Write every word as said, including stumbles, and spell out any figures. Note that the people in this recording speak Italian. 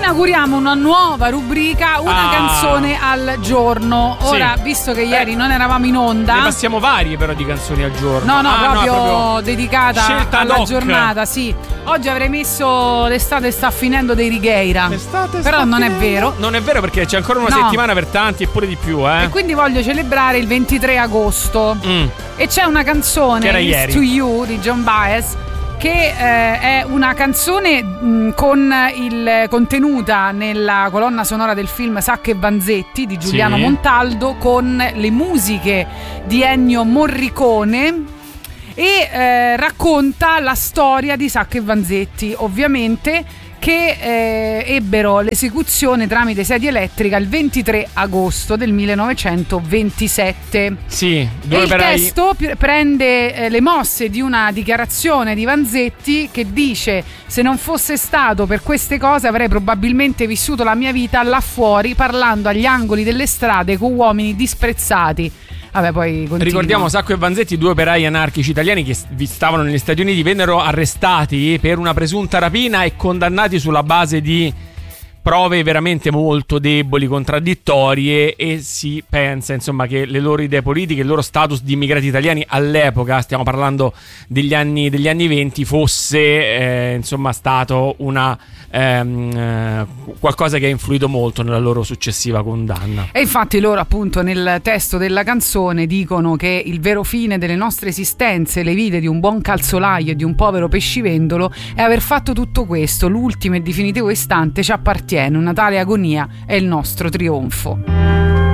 inauguriamo una nuova rubrica, una Ah. canzone al giorno. Ora, Sì. visto che ieri Eh, non eravamo in onda, Ne passiamo varie però di canzoni al giorno. no, no, Ah, proprio, proprio dedicata scelta alla ad hoc. giornata, sì. Oggi avrei messo l'estate sta finendo dei Righeira. L'estate Però sta non è finendo. vero. Non è vero perché c'è ancora una No. settimana per tanti e pure di più, eh. E quindi voglio celebrare il ventitré agosto. Mm. E c'è una canzone, Che era It's ieri. to You di John Baez, che eh, è una canzone mh, con il contenuta nella colonna sonora del film Sacco e Vanzetti di Giuliano Sì. Montaldo, con le musiche di Ennio Morricone, e eh, racconta la storia di Sacco e Vanzetti, ovviamente, che eh, ebbero l'esecuzione tramite sedia elettrica il ventitré agosto del millenovecentoventisette. Sì, due E il operai. testo pi- prende eh, le mosse di una dichiarazione di Vanzetti che dice: se non fosse stato per queste cose avrei probabilmente vissuto la mia vita là fuori, parlando agli angoli delle strade con uomini disprezzati. Vabbè, poi continua. Ricordiamo Sacco e Vanzetti, due operai anarchici italiani che vi stavano negli Stati Uniti, vennero arrestati per una presunta rapina e condannati sulla base di prove veramente molto deboli, contraddittorie, e si pensa insomma che le loro idee politiche, il loro status di immigrati italiani all'epoca, stiamo parlando degli anni, degli anni venti, fosse eh, insomma stato una ehm, eh, qualcosa che ha influito molto nella loro successiva condanna. E infatti loro, appunto, nel testo della canzone dicono che il vero fine delle nostre esistenze, le vite di un buon calzolaio e di un povero pescivendolo, è aver fatto tutto questo. L'ultimo e definitivo istante ci appartiene, una tale agonia è il nostro trionfo.